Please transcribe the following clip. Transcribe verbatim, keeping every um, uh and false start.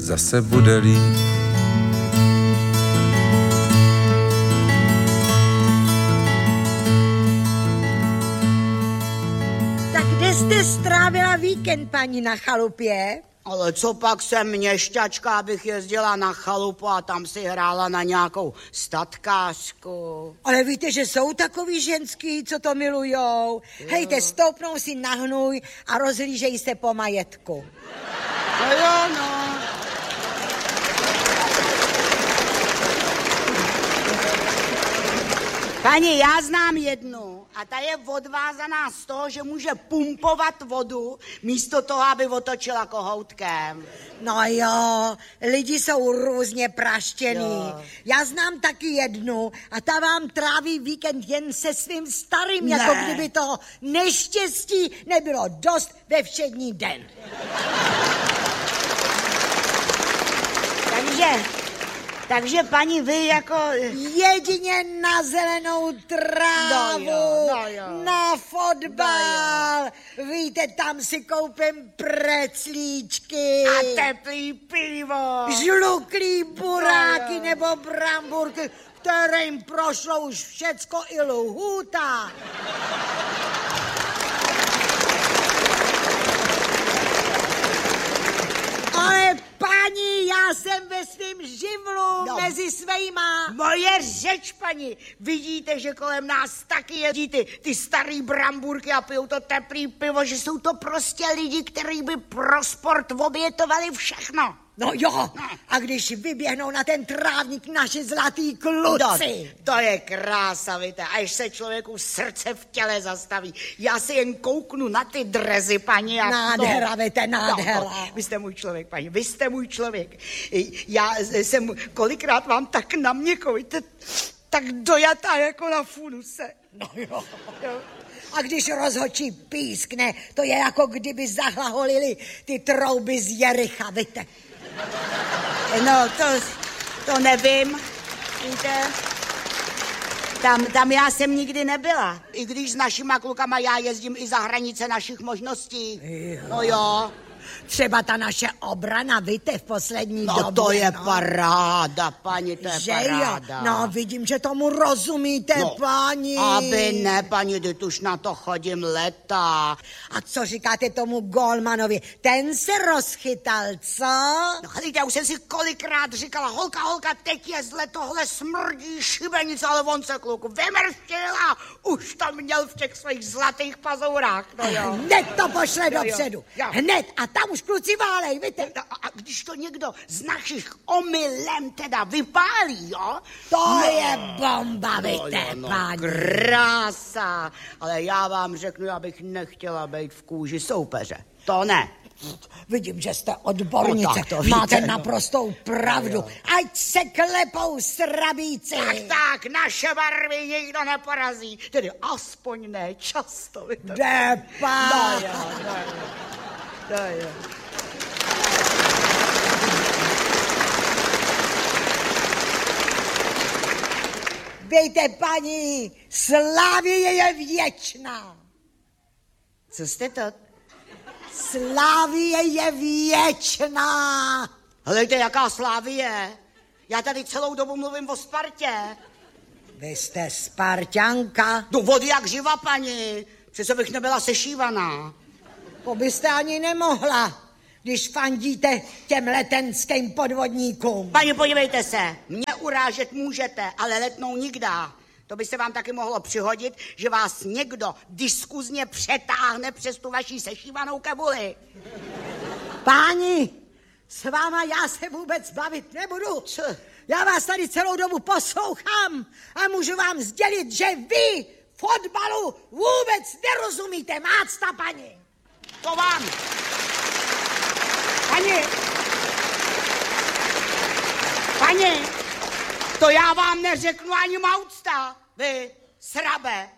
zase bude líp. Tak kde jste strávila víkend, paní, na chalupě? Ale co pak jsem měšťačka, abych jezdila na chalupu a tam si hrála na nějakou statkářku. Ale víte, že jsou takový ženský, co to milujou. Jo. Hejte, stoupnou si na hnůj a rozhlížejí se po majetku. No jo, no. Pani, já znám jednu a ta je odvázaná z toho, že může pumpovat vodu místo toho, aby otočila kohoutkem. No jo, lidi jsou různě praštěný. Jo. Já znám taky jednu a ta vám tráví víkend jen se svým starým, ne. Jako kdyby toho neštěstí nebylo dost ve všední den. Takže... Takže paní, vy jako... Jedině na zelenou trávu, no jo, no jo. Na fotbal. No víte, tam si koupím preclíčky. A teplý pivo. Žluklý buráky no nebo bramburky, kterým prošlo už všecko i lhůta. Ale paní, já jsem ve svým živlu no. Mezi svejma. Moje řeč, paní. Vidíte, že kolem nás taky jezdí ty, ty starý bramburky a pijou to teplý pivo, že jsou to prostě lidi, kteří by pro sport obětovali všechno. No jo, a když vyběhnou na ten trávník naši zlatý kluci. No, to je krása, víte, až se člověku srdce v těle zastaví. Já si jen kouknu na ty drezy, paní. A nádhera, no, víte, nádhera. No, no, vy jste můj člověk, paní, vy jste můj člověk. Já jsem kolikrát vám tak na měko, víte, tak dojatá jako na funuse. No jo. jo. A když rozhočí pískne, to je jako kdyby zahlaholili ty trouby z Jericha, víte. No, to, to nevím, víte. Tam, tam já jsem nikdy nebyla. I když s našima klukama já jezdím i za hranice našich možností. Jo. No jo. Třeba ta naše obrana, víte, v poslední no, době. No to je no. paráda, paní, to je že paráda. Jo? No vidím, že tomu rozumíte, no, paní. Aby ne, paní, teď už na to chodím leta. A co říkáte tomu golmanovi? Ten se rozchytal, co? No chlíte, já už jsem si kolikrát říkala, holka, holka, teď je zle, tohle smrdí šibenice, ale on se kluk vymrstil a už to měl v těch svých zlatých pazourách, no jo. Hned to pošle jo, dopředu, jo. Hned a tam už kluci válej, víte. A, a když to někdo z našich omylem teda vypálí, jo? To no, je bomba, víte, no, no, páni. Krása, ale já vám řeknu, já bych nechtěla být v kůži soupeře. To ne. Vidím, že jste odbornice, no, máte víte, naprostou no. pravdu. No, ať se klepou srabíci. Tak, tak, naše barvy nikdo neporazí. Tedy aspoň ne často. Jde, pán. No, jo, no, jo. No, jo. Víte, paní, Slávie je věčná. Co jste to? Slávie je věčná. Helejte, jaká Slávie? Já tady celou dobu mluvím o Spartě. Vy jste Sparťanka. Důvod jak živa, paní. Přece bych nebyla sešívaná. To byste ani nemohla, když fandíte těm letenským podvodníkům. Paní, podívejte se, mě urážet můžete, ale letnou nikdy. To by se vám taky mohlo přihodit, že vás někdo diskuzně přetáhne přes tu vaší sešívanou kabuli. Páni, s váma já se vůbec bavit nebudu. Co? Já vás tady celou dobu poslouchám a můžu vám sdělit, že vy fotbalu vůbec nerozumíte. Mácta, paní. To vám. Paní. Paní. To já vám neřeknu ani maucta. Vy, srabe.